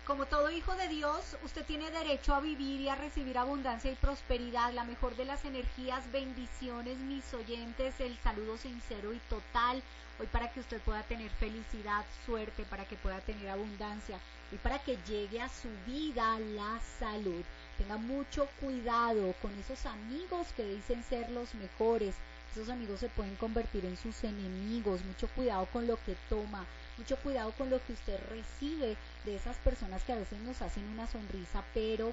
Como todo hijo de Dios, usted tiene derecho a vivir y a recibir abundancia y prosperidad, la mejor de las energías. Bendiciones, mis oyentes, el saludo sincero y total hoy para que usted pueda tener felicidad, suerte, para que pueda tener abundancia y para que llegue a su vida la salud. Tenga mucho cuidado con esos amigos que dicen ser los mejores. Esos amigos se pueden convertir en sus enemigos. Mucho cuidado con lo que toma, mucho cuidado con lo que usted recibe de esas personas que a veces nos hacen una sonrisa, pero